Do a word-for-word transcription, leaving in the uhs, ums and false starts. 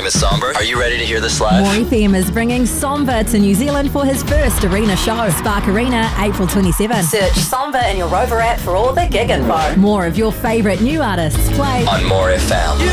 name is Somber. Are you ready to hear this live? More F M is bringing Somber to New Zealand for his first arena show. Spark Arena, April twenty-seventh. Search Somber in your Rover app for all the gig info. More of your favourite new artists play on More F M.